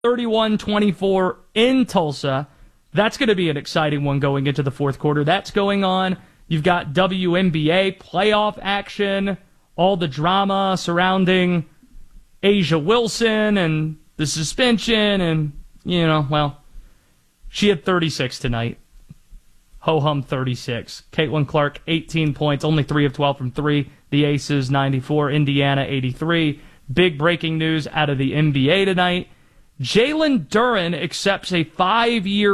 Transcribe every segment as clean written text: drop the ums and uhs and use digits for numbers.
31-24 in Tulsa. That's going to be an exciting one going into the fourth quarter. That's going on. You've got WNBA playoff action, all the drama surrounding Asia Wilson and the suspension, and, she had 36 tonight. Ho-hum 36. Caitlin Clark, 18 points, only 3 of 12 from 3. The Aces, 94. Indiana, 83. Big breaking news out of the NBA tonight. Jalen Duren accepts a 5-year,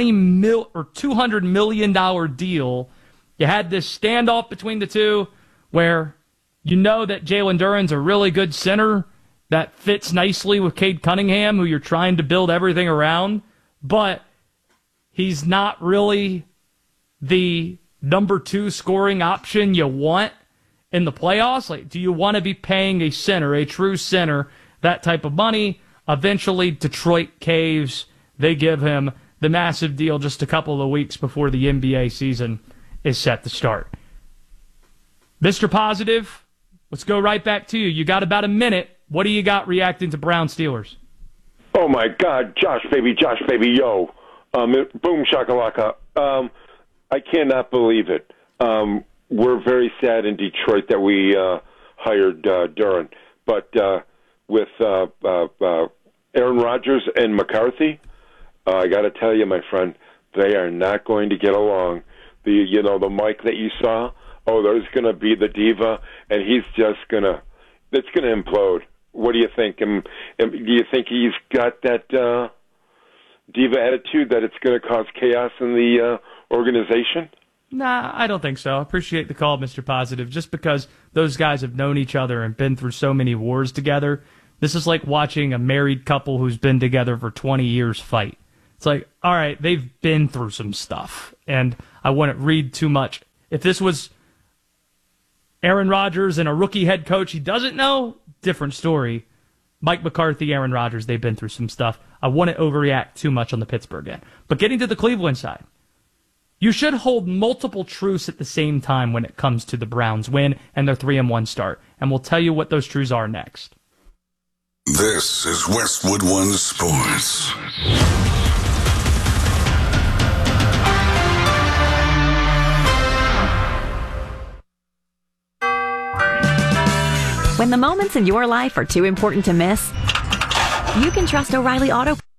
$200 million deal. You had this standoff between the two where you know that Jalen Duren's a really good center that fits nicely with Cade Cunningham, who you're trying to build everything around, but he's not really the number 2 scoring option you want in the playoffs. Like, do you want to be paying a center, a true center, that type of money? Eventually, Detroit caves. They give him the massive deal just a couple of weeks before the NBA season is set to start. Mr. Positive, let's go right back to you. You got about a minute. What do you got reacting to Brown Steelers? Oh, my God. Josh, baby, yo. Boom, shakalaka. I cannot believe it. We're very sad in Detroit that we hired Duren. But with Aaron Rodgers and McCarthy, I got to tell you, my friend, they are not going to get along. The Mike that you saw, there's going to be the diva, and he's just it's going to implode. What do you think? Do you think he's got that diva attitude that it's going to cause chaos in the organization? Nah, I don't think so. I appreciate the call, Mr. Positive. Just because those guys have known each other and been through so many wars together, this is like watching a married couple who's been together for 20 years fight. It's like, all right, they've been through some stuff, and I wouldn't read too much. If this was Aaron Rodgers and a rookie head coach he doesn't know, different story. Mike McCarthy, Aaron Rodgers, they've been through some stuff. I wouldn't overreact too much on the Pittsburgh end. But getting to the Cleveland side, you should hold multiple truths at the same time when it comes to the Browns win and their 3-1 start. And we'll tell you what those truths are next. This is Westwood One Sports. When the moments in your life are too important to miss, you can trust O'Reilly Auto